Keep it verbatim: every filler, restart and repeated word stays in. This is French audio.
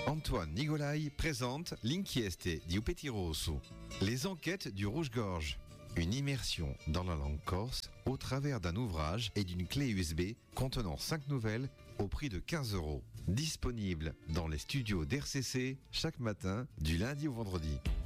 Antoine Nigolai présente L'inchieste di Upeti Rosso, les enquêtes du Rouge-Gorge. Une immersion dans la langue corse au travers d'un ouvrage et d'une clé U S B contenant cinq nouvelles au prix de quinze euros. Disponible dans les studios d'R C C chaque matin du lundi au vendredi.